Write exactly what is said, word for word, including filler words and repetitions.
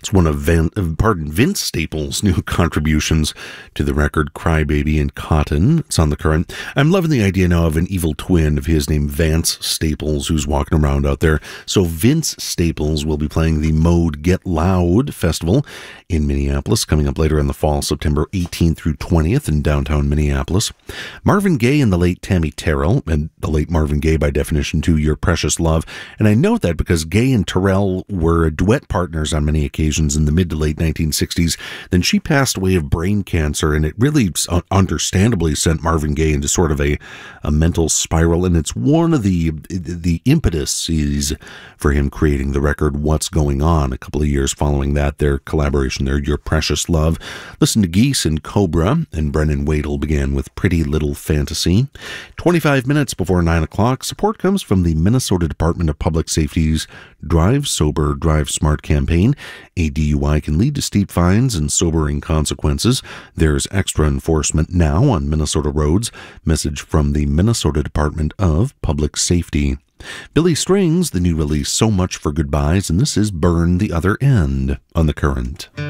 It's one of Van, uh, pardon, Vince Staples' new contributions to the record Crybaby and Cotton. It's on The Current. I'm loving the idea now of an evil twin of his named Vance Staples who's walking around out there. So Vince Staples will be playing the Mode Get Loud Festival in Minneapolis coming up later in the fall, September eighteenth through twentieth in downtown Minneapolis. Marvin Gaye and the late Tammy Terrell, and the late Marvin Gaye by definition too, Your Precious Love. And I note that because Gaye and Terrell were duet partners on many occasions in the mid to late nineteen sixties. Then she passed away of brain cancer, and it really understandably sent Marvin Gaye into sort of a, a mental spiral. And it's one of the the impetuses for him creating the record What's Going On a couple of years following that, their collaboration there, Your Precious Love. Listen to Geese and Cobra, and Brennan Wadel began with Pretty Little Fantasy. twenty-five minutes before nine o'clock, support comes from the Minnesota Department of Public Safety's Drive Sober, Drive Smart campaign. A D U I can lead to steep fines and sobering consequences. There's extra enforcement now on Minnesota roads. Message from the Minnesota Department of Public Safety. Billy Strings, the new release So Much for Goodbyes, and this is Burn the Other End on The Current.